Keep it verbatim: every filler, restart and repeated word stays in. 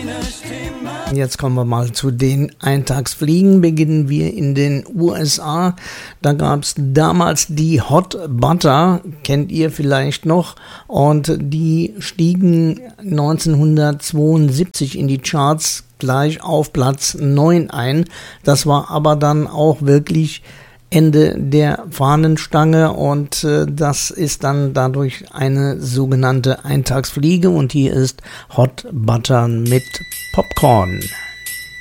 Jetzt kommen wir mal zu den Eintagsfliegen. Beginnen wir in den U S A. Da gab es damals die Hot Butter, kennt ihr vielleicht noch. Und die stiegen neunzehnhundertzweiundsiebzig in die Charts gleich auf Platz neun ein. Das war aber dann auch wirklich Ende der Fahnenstange und äh, das ist dann dadurch eine sogenannte Eintagsfliege und hier ist Hot Butter mit Popcorn.